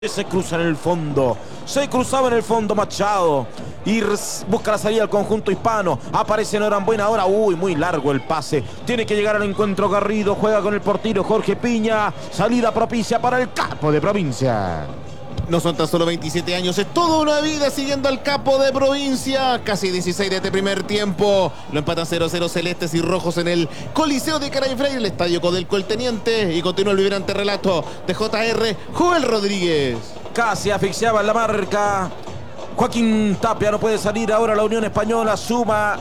Se cruza en el fondo, se cruzaba en el fondo Machado y busca la salida al conjunto hispano. Aparece Norambuena ahora, muy largo el pase. Tiene que llegar al encuentro Garrido, juega con el portero Jorge Piña. Salida propicia para el capo de provincia. No son tan solo 27 años, es toda una vida siguiendo al capo de provincia. Casi 16 de este primer tiempo. Lo empatan 0-0 celestes y rojos en el Coliseo de Caray Freire, el estadio Codelco el Teniente. Y continúa el vibrante relato de JR Joel Rodríguez. Casi asfixiaba en la marca. Joaquín Tapia no puede salir ahora. La Unión Española suma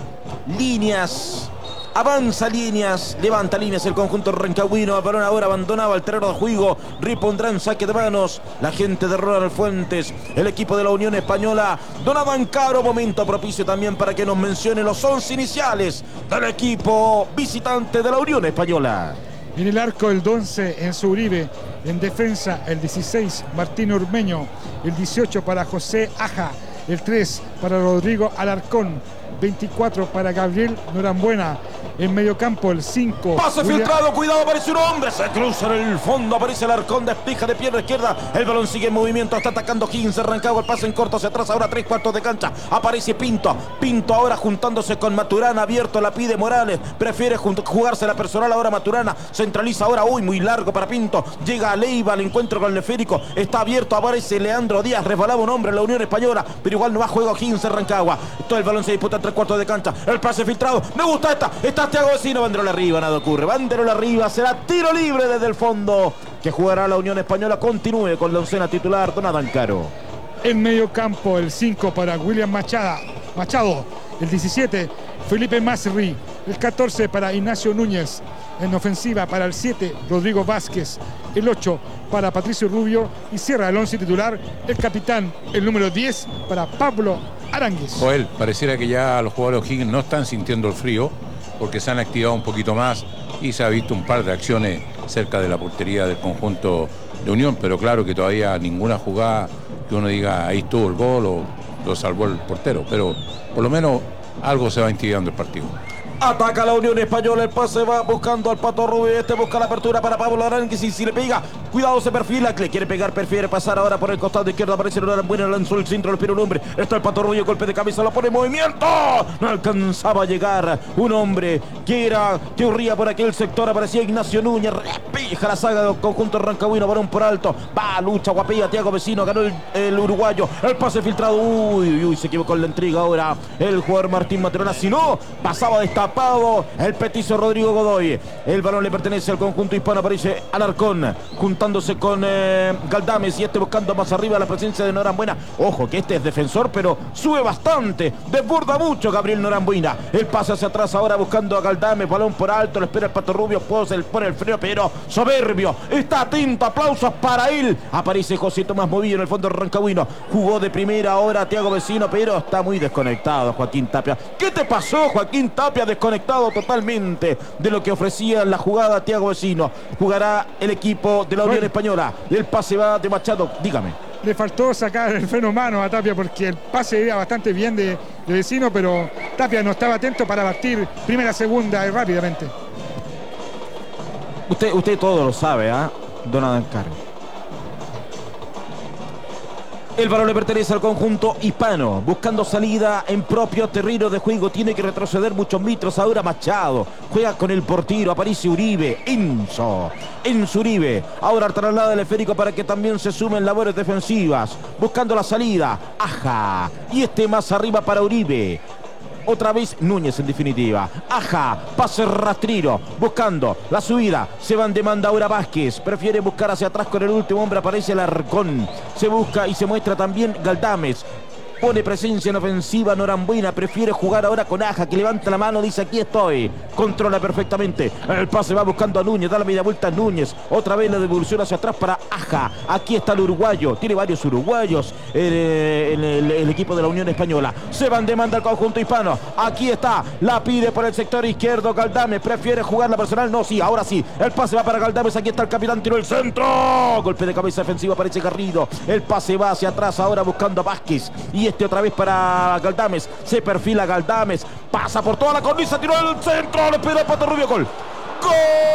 líneas. Avanza líneas, levanta líneas el conjunto rancagüino. Balón ahora abandonado al terreno de juego. Repondrá en saque de manos la gente de Ronald Fuentes, el equipo de la Unión Española. Donavan Caro, momento propicio también para que nos mencione los 11 iniciales del equipo visitante de la Unión Española. En el arco el 11 Enzo Uribe, en defensa el 16 Martín Urmeño, el 18 para José Aja, el 3 para Rodrigo Alarcón, 24 para Gabriel Norambuena. En mediocampo el 5. Pase filtrado, cuidado, aparece un hombre. Se cruza en el fondo, aparece el Alarcón, despija de pierna izquierda. El balón sigue en movimiento, está atacando 15. Arrancado el pase en corto hacia atrás, ahora 3/4 de cancha. Aparece Pinto. Pinto ahora juntándose con Maturana, abierto, la pide Morales. Prefiere jugarse la personal ahora Maturana. Centraliza ahora, muy largo para Pinto. Llega a Leiva al encuentro con el Leférico. Está abierto, aparece Leandro Díaz. Resbalaba un hombre en la Unión Española, pero igual no va a juego 15 Rancagua. Todo el balón se disputa en 3/4 de cancha. El pase filtrado, me gusta esta Thiago Vecino, banderola arriba, nada ocurre, banderola arriba, será tiro libre desde el fondo que jugará la Unión Española. Continúe con la oncena titular, Donavan Caro. En medio campo el 5 para William Machado, el 17 Felipe Masri, el 14 para Ignacio Núñez. En ofensiva para el 7 Rodrigo Vázquez, el 8 para Patricio Rubio y cierra el 11 titular el capitán, el número 10 para Pablo Aránguiz. Joel, pareciera que ya los jugadores O'Higgins no están sintiendo el frío porque se han activado un poquito más y se ha visto un par de acciones cerca de la portería del conjunto de Unión, pero claro que todavía ninguna jugada que uno diga ahí estuvo el gol o lo salvó el portero, pero por lo menos algo se va intimidando el partido. Ataca la Unión Española, el pase va buscando al Pato Rubio, busca la apertura para Pablo Aránguiz y si le pega, cuidado, se perfila, le quiere pegar, prefiere pasar ahora por el costado izquierdo, aparece Norambuena, lanzó el centro, le espera un hombre, está el Pato Rubio, golpe de cabeza, lo pone en movimiento, no alcanzaba a llegar, un hombre que corría por aquel sector, aparecía Ignacio Núñez, repija la saga del conjunto rancagüino, balón por alto, va, lucha, guapilla, Thiago Vecino, ganó el uruguayo, el pase filtrado, se equivocó en la intriga ahora, el jugador Martín Maturana, si no, pasaba destapado el petizo Rodrigo Godoy. El balón le pertenece al conjunto hispano, aparece Alarcón juntándose con Galdames y buscando más arriba la presencia de Norambuena. Ojo que este es defensor, pero sube bastante, desborda mucho Gabriel Norambuena. El pase hacia atrás ahora buscando a Galdames, balón por alto, lo espera el Pato Rubio, pone el freno, pero soberbio, está atento, aplausos para él. Aparece José Tomás Movillo en el fondo rancagüino, jugó de primera ahora Thiago Vecino, pero está muy desconectado Joaquín Tapia. ¿Qué te pasó, Joaquín Tapia? Desconectado totalmente de lo que ofrecía la jugada Thiago Vecino. Jugará el equipo de la Unión Española. El pase va de Machado, dígame. Le faltó sacar el freno mano a Tapia porque el pase iba bastante bien de Vecino, pero Tapia no estaba atento para batir primera, segunda y rápidamente. Usted todo lo sabe, Donavan Caro. El balón le pertenece al conjunto hispano, buscando salida en propio terreno de juego, tiene que retroceder muchos metros, ahora Machado, juega con el portero, aparece Uribe, Enzo Uribe, ahora traslada el esférico para que también se sumen labores defensivas, buscando la salida, Aja, y más arriba para Uribe. Otra vez Núñez en definitiva. Aja, pase rastrero, buscando la subida. Se van demanda ahora Vázquez. Prefiere buscar hacia atrás con el último hombre. Aparece el Alarcón. Se busca y se muestra también Galdames. Pone presencia en ofensiva Norambuena, prefiere jugar ahora con Aja, que levanta la mano, dice aquí estoy, controla perfectamente, el pase va buscando a Núñez, da la media vuelta a Núñez, otra vez la devolución hacia atrás para Aja, aquí está el uruguayo, tiene varios uruguayos el equipo de la Unión Española, se van demanda al conjunto hispano, aquí está, la pide por el sector izquierdo Galdames, prefiere jugar la personal, no, sí, ahora sí, el pase va para Galdames, aquí está el capitán, tiró el centro, golpe de cabeza defensivo, aparece Garrido, el pase va hacia atrás ahora buscando a Vázquez, y otra vez para Galdames, se perfila Galdames, pasa por toda la cornisa, tiró el centro, le pide el Pato Rubio, gol.